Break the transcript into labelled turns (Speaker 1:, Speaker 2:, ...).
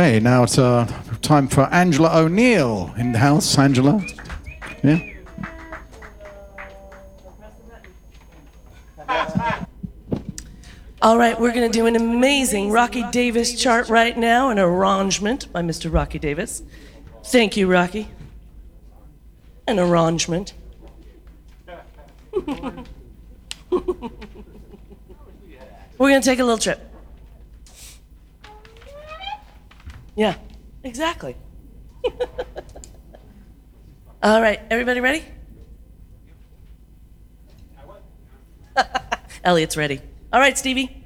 Speaker 1: Okay, now it's time for Angela O'Neill in the house. Angela? Yeah?
Speaker 2: All right, we're going to do an amazing Rocky Davis chart right now, an arrangement by Mr. Rocky Davis. Thank you, Rocky. An arrangement. We're going to take a little trip. Yeah, exactly. All right, everybody ready? Elliot's ready. All right, Stevie.